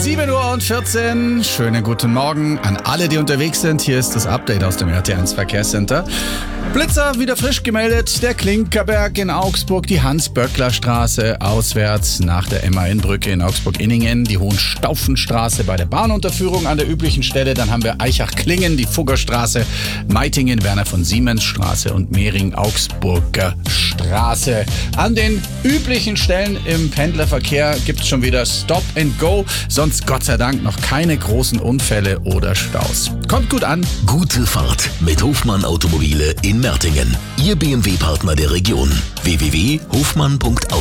7:14 Uhr. Schönen guten Morgen an alle, die unterwegs sind. Hier ist das Update aus dem RT1 Verkehrscenter. Blitzer wieder frisch gemeldet. Der Klinkerberg in Augsburg, die Hans-Böckler-Straße auswärts nach der MAN-Brücke in Augsburg-Inningen, die Hohenstaufenstraße bei der Bahnunterführung an der üblichen Stelle. Dann haben wir Eichach-Klingen, die Fuggerstraße, Meitingen, Werner von Siemens Straße und Mehring-Augsburger Straße. An den üblichen Stellen im Pendlerverkehr gibt es schon wieder Stop and Go. Sonst Gott sei Dank noch keine großen Unfälle oder Staus. Kommt gut an. Gute Fahrt mit Hofmann Automobile in Mertingen. Ihr BMW-Partner der Region. www.hofmann.auto